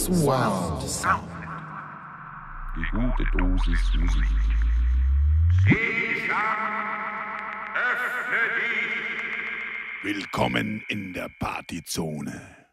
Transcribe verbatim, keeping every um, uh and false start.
Surround Sound. Die gute Dosis Musik. Öffne dich! Willkommen in der Partyzone.